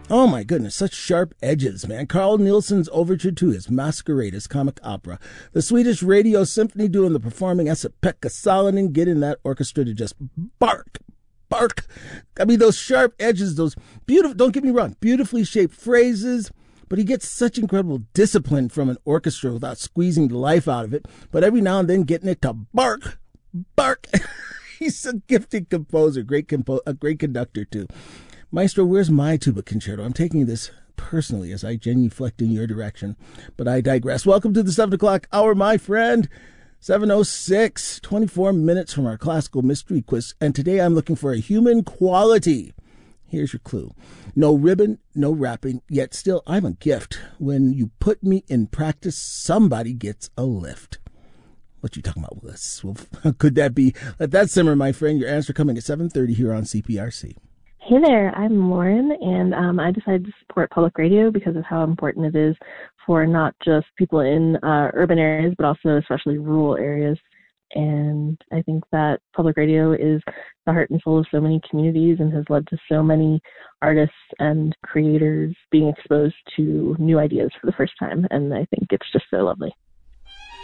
Oh my goodness, such sharp edges, man. Carl Nielsen's overture to his Masquerade, his comic opera. The Swedish Radio Symphony doing the performing Esa-Pekka Salonen, getting that orchestra to just bark. I mean, those sharp edges, those beautiful, don't get me wrong, beautifully shaped phrases, but he gets such incredible discipline from an orchestra without squeezing the life out of it, but every now and then getting it to bark. He's a gifted composer, a great conductor too. Maestro, where's my tuba concerto? I'm taking this personally as I genuflect in your direction, but I digress. Welcome to the 7 o'clock hour, my friend. 7:06, 24 minutes from our classical mystery quiz, and today I'm looking for a human quality. Here's your clue. No ribbon, no wrapping, yet still I'm a gift. When you put me in practice, somebody gets a lift. What you talking about, Willis? Well, could that be? Let that simmer, my friend. Your answer coming at 7:30 here on CPRC. Hey there, I'm Lauren, and I decided to support public radio because of how important it is for not just people in urban areas, but also especially rural areas. And I think that public radio is the heart and soul of so many communities and has led to so many artists and creators being exposed to new ideas for the first time. And I think it's just so lovely.